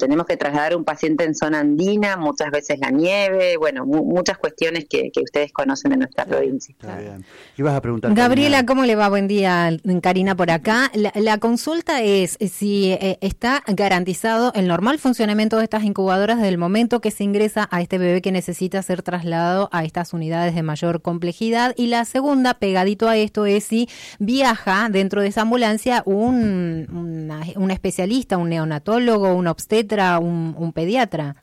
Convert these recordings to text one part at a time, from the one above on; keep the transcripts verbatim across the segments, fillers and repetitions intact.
tenemos que trasladar a un paciente en zona andina, muchas veces la nieve, bueno, mu- muchas cuestiones que, que ustedes conocen de nuestra Está provincia. Está bien. ¿Ibas a preguntar, Gabriela, Karina? ¿cómo le va? Buen día, Karina por acá. La, la consulta es si eh, está garantizado el normal funcionamiento de estas incubadoras desde el momento que se ingresa a este bebé que necesita ser trasladado a estas unidades de mayor complejidad. Y la segunda, pegadito a esto, es si viaja dentro de esa ambulancia un, una, un especialista, un neonatólogo, un obstetra, un, un pediatra.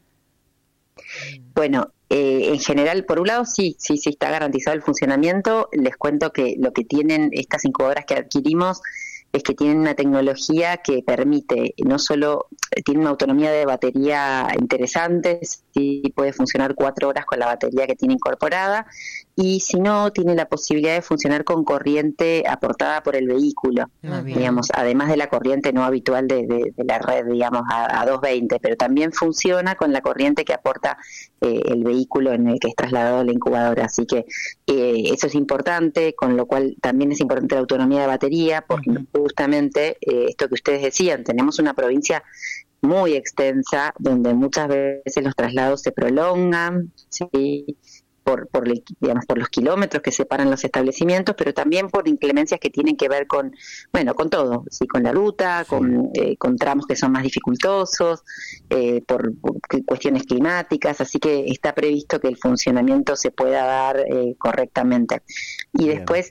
Bueno, eh, en general, por un lado, sí, sí, sí está garantizado el funcionamiento. Les cuento que lo que tienen estas incubadoras que adquirimos es que tienen una tecnología que permite, no solo, tiene una autonomía de batería interesante, sí puede funcionar cuatro horas con la batería que tiene incorporada, y si no, tiene la posibilidad de funcionar con corriente aportada por el vehículo, Ah, bien. digamos, además de la corriente no habitual de, de, de la red, digamos, a, a doscientos veinte, pero también funciona con la corriente que aporta eh, el vehículo en el que es trasladado la incubadora, así que eh, eso es importante, con lo cual también es importante la autonomía de batería, porque uh-huh. justamente eh, esto que ustedes decían, tenemos una provincia muy extensa, donde muchas veces los traslados se prolongan, ¿sí? por, por, digamos, por los kilómetros que separan los establecimientos, pero también por inclemencias que tienen que ver con, bueno, con todo, ¿sí? Con la ruta, sí. con, eh, con tramos que son más dificultosos, eh, por, por cuestiones climáticas, así que está previsto que el funcionamiento se pueda dar eh, correctamente. Y Bien. después...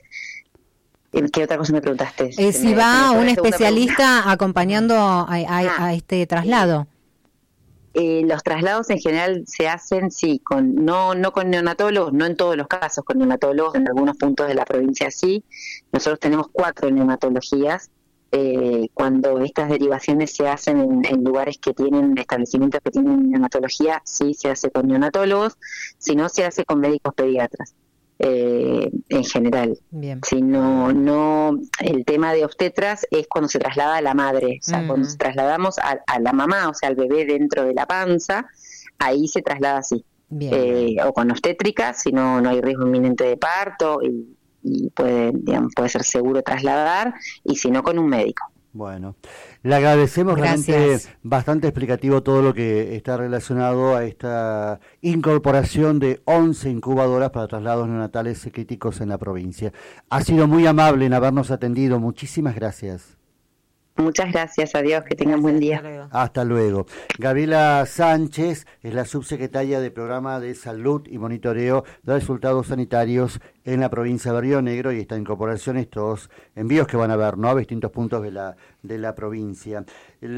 ¿Qué otra cosa me preguntaste? Eh, si me, va me un especialista acompañando a, a, ah, a este traslado. Eh, los traslados en general se hacen, sí, con no no con neonatólogos, no en todos los casos con neonatólogos, en algunos puntos de la provincia sí. Nosotros tenemos cuatro neonatologías. Eh, cuando estas derivaciones se hacen en, en lugares que tienen establecimientos que tienen neonatología, sí se hace con neonatólogos, si no se hace con médicos pediatras. Eh, en general. Bien. Si no, no, el tema de obstetras es cuando se traslada a la madre, o sea, mm. cuando trasladamos a, a la mamá, o sea, al bebé dentro de la panza, ahí se traslada así. Eh, o con obstétrica, si no, no hay riesgo inminente de parto y, y puede, digamos, puede ser seguro trasladar, y si no, con un médico. Bueno, le agradecemos. Gracias. Realmente bastante explicativo todo lo que está relacionado a esta incorporación de once incubadoras para traslados neonatales críticos en la provincia. Ha sido muy amable en habernos atendido. Muchísimas gracias. Muchas gracias, adiós, que tengan buen día. Hasta luego. Hasta luego. Gabriela Sánchez es la subsecretaria de Programa de Salud y Monitoreo de Resultados Sanitarios en la provincia de Río Negro, y esta incorporación, estos envíos que van a ver, ¿no?, a distintos puntos de la de la provincia.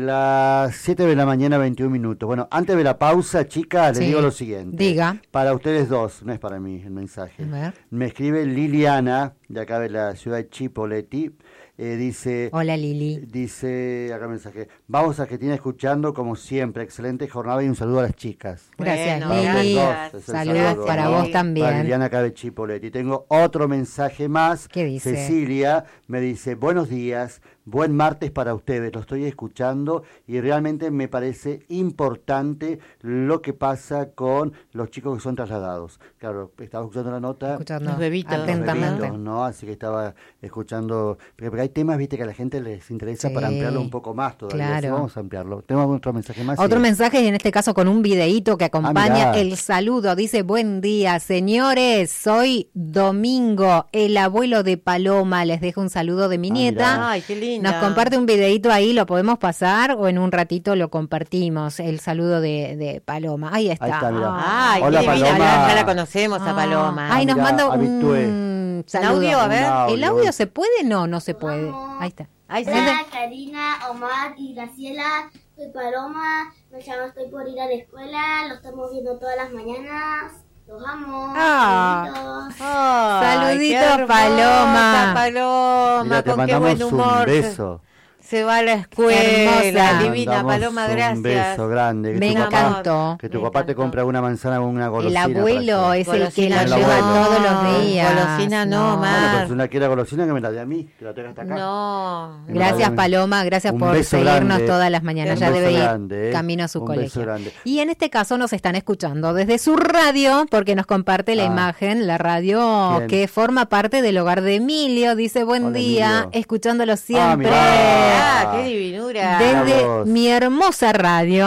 Las siete de la mañana, veintiún minutos. Bueno, antes de la pausa, chicas, les sí. digo lo siguiente. Diga. Para ustedes dos, no es para mí el mensaje. A ver. Me escribe Liliana, de acá de la ciudad de Chipoleti. Eh, dice, hola Lili. Dice acá mensaje, vamos a Argentina escuchando como siempre, excelente jornada y un saludo a las chicas. Gracias, bueno, Lili. Dos, saludos saludo, para ¿no? vos también. Para Liliana acá de Chipoleti. Tengo otro mensaje más. ¿Qué dice? Cecilia me dice, buenos días, buen martes para ustedes, lo estoy escuchando y realmente me parece importante lo que pasa con los chicos que son trasladados. Claro, estaba escuchando la nota. Escuchando los bebitos. Atentamente. Los bebitos, ¿no? Así que estaba escuchando, porque hay temas, viste, que a la gente les interesa, sí, para ampliarlo un poco más todavía. Claro. Sí, vamos a ampliarlo. ¿Tenemos otro mensaje más? Otro sí. mensaje, y en este caso con un videíto que acompaña ah, el saludo. Dice, buen día, señores, soy Domingo, el abuelo de Paloma. Les dejo un saludo de mi ah, nieta. Mirá. Ay, qué linda. Nos comparte un videíto ahí, lo podemos pasar o en un ratito lo compartimos, el saludo de, de Paloma. Ahí está. Ahí está, mirá. Ay, hola, qué divina, Paloma. ya, ya la conocemos Ah. a Paloma. Ay, nos Mirá, manda habitué. un saludo. audio? A ver. Un ¿El audio se puede? No, no se puede. Ahí está. Ahí sí. Hola, Karina, Omar y Graciela. Soy Paloma. Me llamo, estoy por ir a la escuela. Lo estamos viendo todas las mañanas. Los amo. Ah. Saluditos. Ay, Saluditos, qué hermosa, Paloma. Paloma, Mira, te con qué mandamos buen humor. un beso. Se va a la escuela, Hermosa. divina, Mandamos Paloma, un gracias. beso grande. Que Me tu papá- encantó. Que tu Me papá te encantó. compra una manzana o una El golosina. abuelo para es el que la El lleva abuelo. todos los días. Golosina no, Bueno, Mar. pero si una quiere golosina, que me la dé a mí, que la tenga hasta acá. No. Gracias, Paloma, gracias Un por beso seguirnos grande. todas las mañanas. Un Ya beso debe ir grande, ¿eh? camino a su Un beso colegio. grande. Y en este caso nos están escuchando desde su radio, porque nos comparte la Ah. imagen, la radio Bien. que forma parte del hogar de Emilio. Dice, buen Hola, día, Emilio. escuchándolo Ah, siempre. mirá. Ah, qué divinura. desde Mirá vos. mi hermosa radio.